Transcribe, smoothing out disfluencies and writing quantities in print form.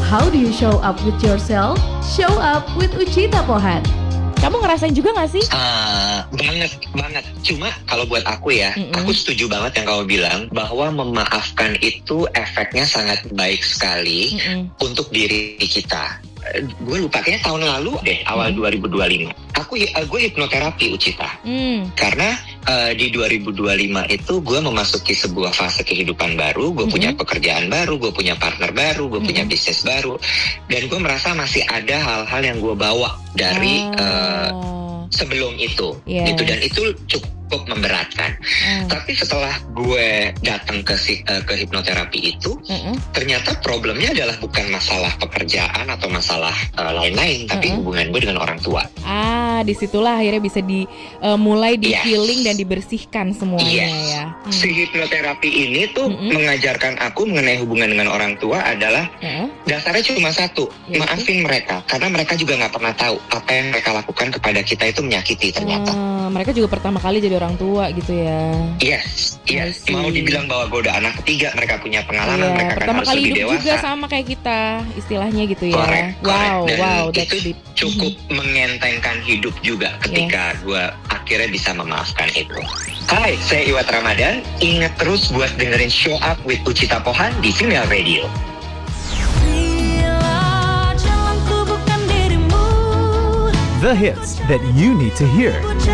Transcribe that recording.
How do you show up with yourself? Show up with Uchita Pohan. Kamu ngerasain juga gak sih? Banget. Cuma kalau buat aku ya, aku setuju banget yang kamu bilang bahwa memaafkan itu efeknya sangat baik sekali untuk diri kita. Gue lupa kayaknya tahun lalu deh, awal 2025. Gue hipnoterapi, Uchita. Karena di 2025 itu gue memasuki sebuah fase kehidupan baru. Gue punya pekerjaan baru, gue punya partner baru, gue punya bisnis baru. Dan gue merasa masih ada hal-hal yang gue bawa dari sebelum itu, gitu. Dan itu cukup memberatkan. Tapi setelah gue datang ke hipnoterapi itu, ternyata problemnya adalah bukan masalah pekerjaan atau masalah lain-lain, tapi hubungan gue dengan orang tua. Disitulah akhirnya bisa mulai di healing dan dibersihkan semuanya ya. Si hipnoterapi ini tuh mengajarkan aku mengenai hubungan dengan orang tua adalah dasarnya cuma satu, maafin mereka, karena mereka juga nggak pernah tahu apa yang mereka lakukan kepada kita itu menyakiti ternyata. Mereka juga pertama kali jadi orang tua gitu ya. Yes. Mau dibilang bahwa gue udah anak ketiga, mereka punya pengalaman, mereka kan pertama harus kali lebih hidup dewasa. juga sama kayak kita, istilahnya gitu ya. Correct. Wow, Dan itu cukup mengentengkan hidup juga ketika gue akhirnya bisa memaafkan itu. Hai, saya Iwat Ramadan. Ingat terus buat dengerin Show Up with Uchita Pohan di Female Radio. The hits that you need to hear.